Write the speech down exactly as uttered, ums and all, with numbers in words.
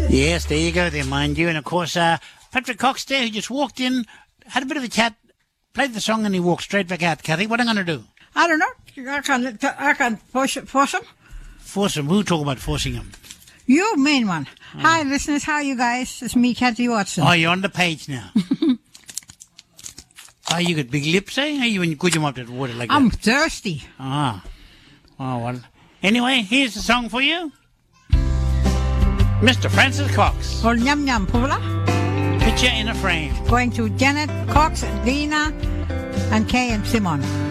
Yes, there you go there, mind you. And, of course, uh, Patrick Cox there, who just walked in, had a bit of a chat, played the song, and he walked straight back out. Kathy, what am I going to do? I don't know. I can, I can force, force him. Force him? Who talk about forcing him? You, main one. Oh. Hi, listeners. How are you guys? It's me, Kathy Watson. Oh, you're on the page now. Oh, you got big lips, eh? How you good you up that water like I'm that? I'm thirsty. Ah. Oh, well. Anyway, here's the song for you. Mister Francis Cox. Well, Nyam Nyam Pula. Picture in a Frame. Going to Janet, Cox, Dina, and Kay and Simon.